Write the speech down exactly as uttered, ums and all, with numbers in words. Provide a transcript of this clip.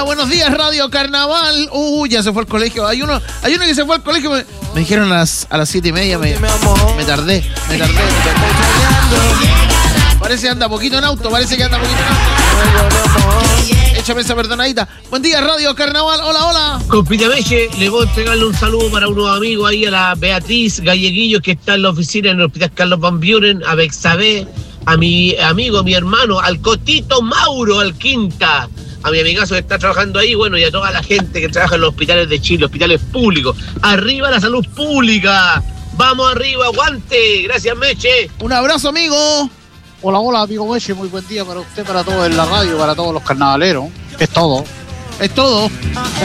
hola, buenos días, Radio Carnaval. Uh, ya se fue al colegio. Hay uno, hay uno que se fue al colegio. Me, me dijeron a las, a las siete y media. Me, me tardé, me tardé. Parece que anda poquito en auto, parece que anda poquito en auto. Échame esa perdonadita. Buen día, Radio Carnaval. Hola, hola. Compita Meche, le voy a entregarle un saludo para unos amigos ahí, a la Beatriz Galleguillo, que está en la oficina en el Hospital Carlos Van Buren, a Bexabé, a mi amigo, a mi hermano, al Cotito Mauro, al Quinta, a mi amigazo que está trabajando ahí, bueno, y a toda la gente que trabaja en los hospitales de Chile, hospitales públicos. ¡Arriba la salud pública! ¡Vamos arriba, aguante! Gracias, Meche. Un abrazo, amigo. Hola, hola, amigo Meche, muy buen día para usted, para todos en la radio, para todos los carnavaleros, que es todo. Es todo.